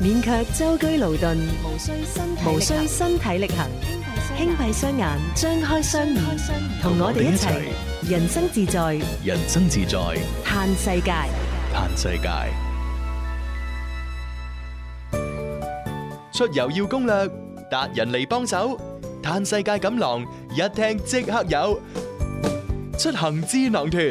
免卻舟車勞頓，無需身體力行，輕閉雙眼，張開雙耳，同我哋一齊人生自在， 人生自在， 嘆世界。 嘆世界。出遊要攻略，達人嚟幫手，嘆世界錦囊一聽即刻有，出行智囊團。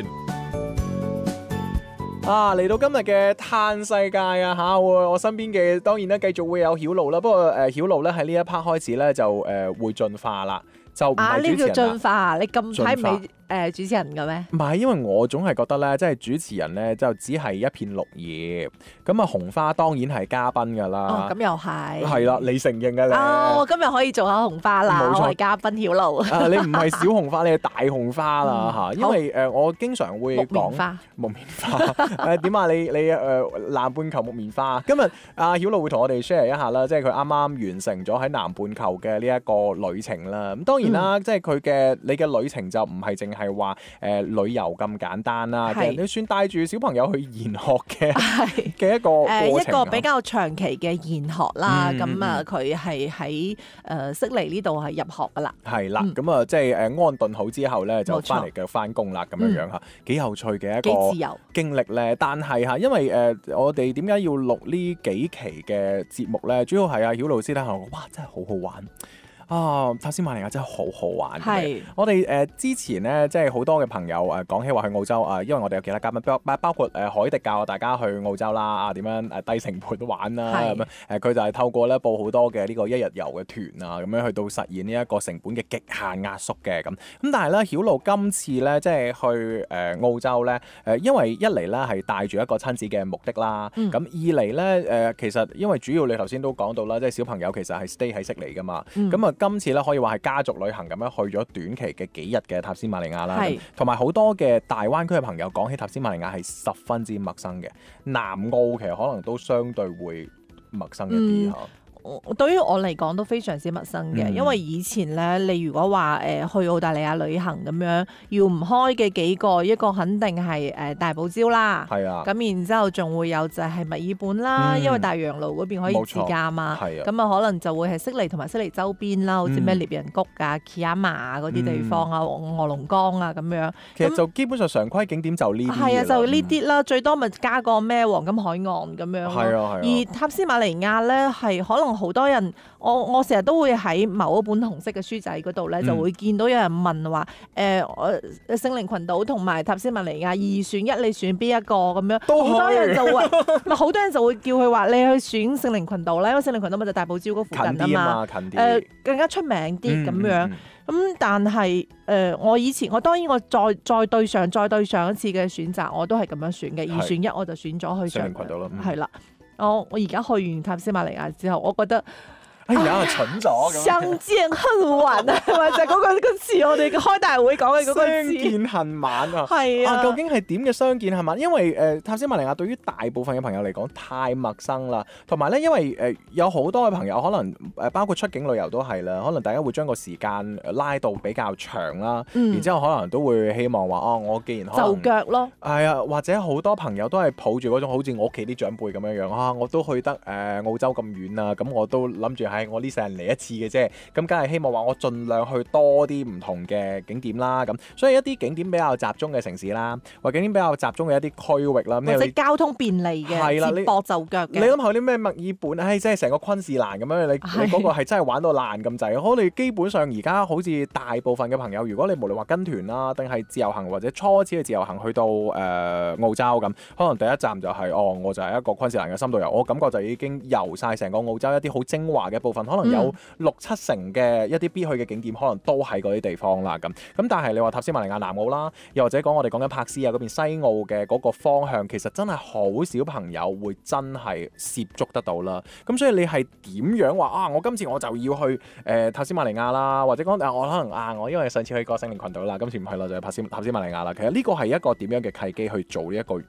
嚟到今日嘅嘆世界啊嚇！我身邊嘅當然咧繼續會有曉露啦，不過曉露咧喺呢一 part 開始咧就會進化啦，就唔係主持人啦。 呢叫進化？你咁睇唔起主持人嘅咩？ 唔係，因為我總係覺得咧，即係主持人咧就只係一片綠葉，咁啊紅花當然係嘉賓㗎啦。 哦，咁又係。 係啦，你承認嘅咧。 我今日可以做下紅花啦，我係嘉賓曉露。 你唔係小紅花，你係大紅花啦嚇，因為我經常會講木棉花。點啊？你南半球木棉花。今日阿曉露會同我哋 share 一下啦，即係佢啱啱完成咗喺南半球嘅呢一個旅程啦。咁當然啦，即係你嘅旅程就唔係淨係話旅遊咁簡單啦，其實你算帶住小朋友去研學嘅一個過程， 一個比較長期嘅研學啦。咁啊，佢係喺悉尼呢度係入學噶啦。 係啦，咁啊，即係安頓好之後咧，就翻嚟嘅翻工啦，咁樣樣嚇，幾有趣嘅一個經歷咧。但係嚇，因為我哋點解要錄呢幾期嘅節目咧？主要係阿曉露師咧，哇，真係好好玩！塔斯馬尼亞真係好好玩嘅。我哋之前咧，即係好多嘅朋友講起話去澳洲因為我哋有其他嘉賓，包括海迪教大家去澳洲啦，點樣低成本玩啦咁樣。佢就係透過咧報好多嘅呢個一日遊嘅團啊，咁樣去到實現呢一個成本嘅極限壓縮嘅咁。咁但係咧，曉露今次咧即係去澳洲咧因為一嚟咧係帶住一個親子嘅目的啦，咁二嚟咧其實因為主要你頭先都講到啦，即係小朋友其實係 stay 喺悉尼噶嘛，咁啊。今次咧可以話係家族旅行咁樣去咗短期嘅幾日嘅塔斯馬尼亞啦，同埋好多嘅大灣區嘅朋友講起塔斯馬尼亞係十分之陌生嘅，南澳其實可能都相對會陌生一啲嚇。 對於我嚟講都非常之陌生嘅，因為以前咧，你如果話去澳大利亞旅行咁樣，要唔開嘅幾個，一個肯定係大堡礁啦，咁然之後仲會有就係墨爾本啦，因為大洋路嗰邊可以自駕嘛，咁啊可能就會係悉尼同埋悉尼周邊啦，好似咩獵人谷啊、Kiama 嗰啲地方啊、臥龍崗啊咁樣。 其實就基本上常規景點就呢啲， 係啊，就呢啲啦，最多咪加個咩黃金海岸咁樣。而塔斯馬尼亞咧係可能好多人，我成日都會喺某一本紅色嘅書仔嗰度咧，就會見到有人問話聖靈群島同埋塔斯馬尼亞二選一，你選邊一個咁樣？好多人就會，好多人就會叫佢話你去選聖靈群島咧，因為聖靈群島咪就大堡礁嗰附近啊嘛，近啲，更加出名啲咁樣。咁但係我當然我再對上一次嘅選擇，我都係咁樣選嘅，二選一我就選咗去聖靈群島啦，係啦。我而家去完塔斯馬尼亞之後，我覺得有人蠢咗， 相見恨晚啊，係咪就係嗰個詞？我哋開大會講嘅嗰個詞。 相見恨晚啊， 係啊。 究竟係點嘅相見恨晚？因為塔斯馬尼亞對於大部分嘅朋友嚟講太陌生啦，同埋咧，因為有好多嘅朋友可能包括出境旅遊都係啦，可能大家會將個時間拉到比較長啦，然之後可能都會希望話我既然可能就腳咯， 係啊，或者好多朋友都係抱住嗰種好似我屋企啲長輩咁樣樣我都去得澳洲咁遠啊，咁我都諗住我呢世人嚟一次嘅啫，咁梗係希望話我盡量去多啲唔同嘅景點啦，咁所以一啲景點比較集中嘅城市啦，或者景點比較集中嘅一啲區域啦， 或者交通便利嘅，接駁就腳嘅。 你諗下啲咩墨爾本，即係成個昆士蘭咁樣，你嗰個係真係玩到爛咁滯。我哋基本上而家好似大部分嘅朋友，如果你無論話跟團啦，定係自由行或者初次嘅自由行去到澳洲咁，可能第一站就係我就係一個昆士蘭嘅深度遊，我感覺就已經遊晒成個澳洲一啲好精華嘅部分，可能有6-7成嘅一啲必去嘅景點，可能都喺嗰啲地方啦咁。但係你話塔斯馬尼亞南澳啦，又或者我哋講緊柏斯啊嗰邊西澳嘅嗰個方向，其實真係好少朋友會真係涉足得到啦。咁所以你係點樣話我今次我就要去塔斯馬尼亞啦，或者講我可能我因為上次去過聖靈群島啦，今次唔去啦，就係塔斯馬尼亞啦。其實呢個係一個點樣嘅契機去做呢一個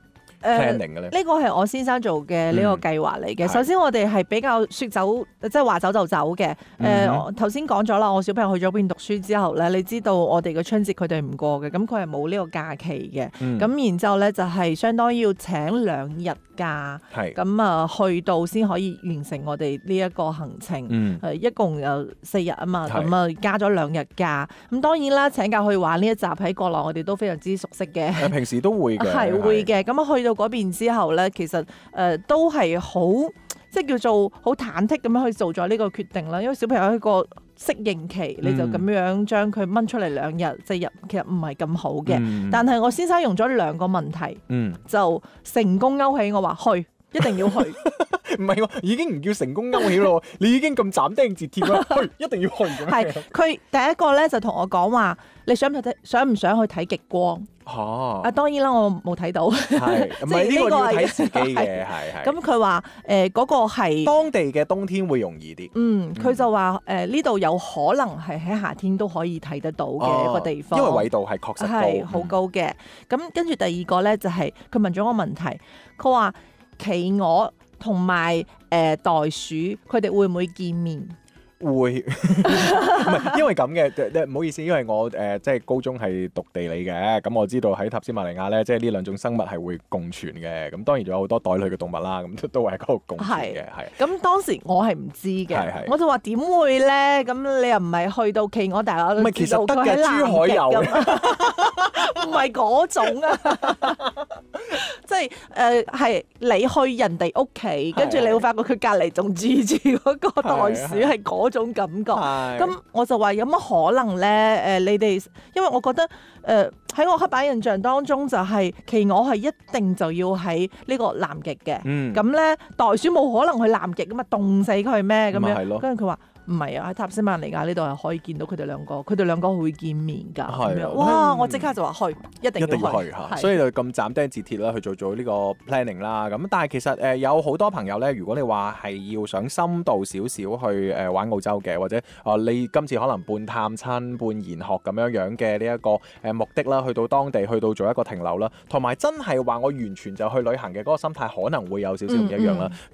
planning 嘅咧？ 呢個係我先生做嘅呢個計劃嚟嘅。首先我哋係比較説走，即係話走就走嘅。頭先講咗啦，我小朋友去咗邊讀書之後咧，你知道我哋嘅春節佢哋唔過嘅，咁佢係冇呢個假期嘅。咁然之後咧就係相當於要請2日假，咁啊去到先可以完成我哋呢一個行程。一共有4日啊嘛，咁啊加咗2日假。咁當然啦，請假去玩呢一集喺國內我哋都非常之熟悉嘅。 平時都會嘅， 係會嘅。咁啊去到嗰邊之後咧，其實都係好即係叫做好忐忑咁樣去做咗呢個決定啦。因為小朋友一個適應期，你就咁樣將佢掹出嚟2日即係其實唔係咁好嘅。但係我先生用咗2個問題，就成功勾起我話去，一定要去。 唔係喎，已經唔叫成功勾起咯，你已經咁斬釘截鐵啦，去一定要去咁樣。 係佢第一個咧就同我講話，你想唔想去睇極光？當然啦，我冇睇到。係，唔係呢個要睇自己嘅，係。咁佢話嗰個係當地嘅冬天會容易啲。 佢就話呢度有可能係喺夏天都可以睇得到嘅一個地方， 因為緯度係確實係好高嘅。咁跟住第二個咧就係佢問咗我問題，佢話企鵝同埋袋鼠佢哋會唔會見面？ 會，唔係因為咁嘅，唔好意思，因為我即係高中係讀地理嘅，咁我知道喺塔斯馬尼亞咧，即係呢2種生物係會共存嘅，咁當然仲有好多袋類嘅動物啦，咁都係嗰度共存嘅，係。 咁當時我係唔知嘅，我就話點會咧？咁你又唔係去到企鵝大我都知道佢喺珠海有，唔係嗰種啊，即係係你去人哋屋企，跟住你會發覺佢隔離仲住嗰個袋鼠係嗰種感覺，咁我就話有乜可能咧？你哋因為我覺得喺我刻板印象當中就係企鵝係一定就要喺呢個南極嘅，咁咧袋鼠冇可能去南極㗎嘛，凍死佢咩咁樣？跟住佢話唔係啊，喺塔斯馬尼亞呢度係可以見到佢哋兩個會見面㗎。咁樣哇！我即刻就話去，一定要去嚇， 所以就咁斬釘截鐵啦，去做呢個 planning 啦。咁但係其實有好多朋友咧，如果你話係要想深度少少去玩澳洲嘅，或者你今次可能半探親半研學咁樣嘅呢一個目的啦，去到當地去到做一個停留啦，同埋真係話我完全就去旅行嘅嗰個心態可能會有少少唔一樣啦。